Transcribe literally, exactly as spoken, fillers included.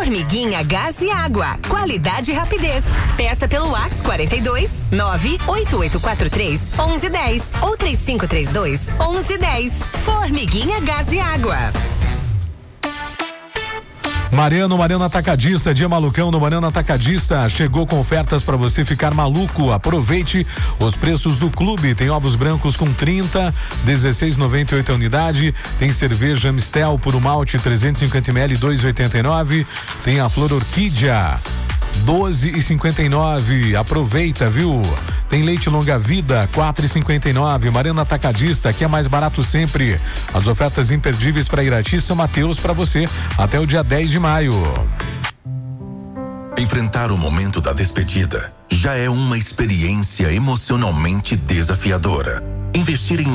Formiguinha Gás e Água. Qualidade e rapidez. Peça pelo WhatsApp quarenta e dois, nove oito oito quatro três, onze dez ou três cinco três dois, onze dez. Formiguinha Gás e Água. Mariano, Mariano Atacadista, dia malucão no Mariano Atacadista, chegou com ofertas para você ficar maluco. Aproveite os preços do clube. Tem ovos brancos com trinta, dezesseis e noventa e oito a unidade. Tem cerveja Mistel puro malte trezentos e cinquenta mililitros, dois e oitenta e nove. Tem a flor orquídea doze e cinquenta e nove. Aproveita, viu? Tem leite longa vida quatro e cinquenta e nove. Mariano Atacadista, que é mais barato sempre. As ofertas imperdíveis para Irati e São Mateus para você até o dia dez de maio. Enfrentar o momento da despedida já é uma experiência emocionalmente desafiadora. Investir em